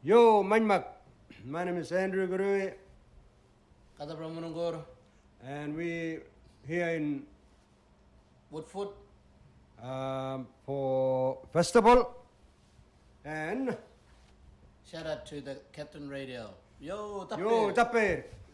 Yo, Manmak. My name is Andrew Gurui. Kata Brahmanangor. And we here in Woodfoot. For festival. And Shout out to the Captain Radio. Yo, Tapir.